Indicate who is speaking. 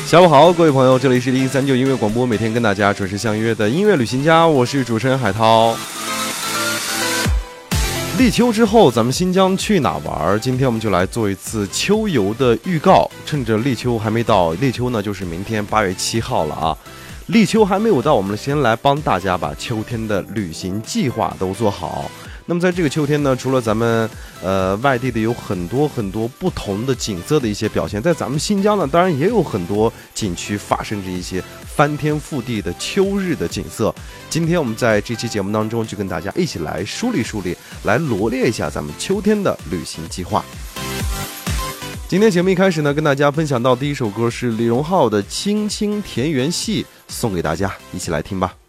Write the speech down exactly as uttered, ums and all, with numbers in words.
Speaker 1: 下午好，各位朋友，这里是零三九音乐广播，每天跟大家准时相约的音乐旅行家，我是主持人海涛。立秋之后，咱们新疆去哪玩？今天我们就来做一次秋游的预告。趁着立秋还没到，立秋呢就是明天八月七号了啊。立秋还没有到，我们先来帮大家把秋天的旅行计划都做好。那么在这个秋天呢，除了咱们呃外地的有很多很多不同的景色的一些表现，在咱们新疆呢，当然也有很多景区发生着一些翻天覆地的秋日的景色。今天我们在这期节目当中，就跟大家一起来梳理梳理，来罗列一下咱们秋天的旅行计划。今天节目一开始呢，跟大家分享到第一首歌是李荣浩的《青青田园戏》，送给大家，一起来听吧。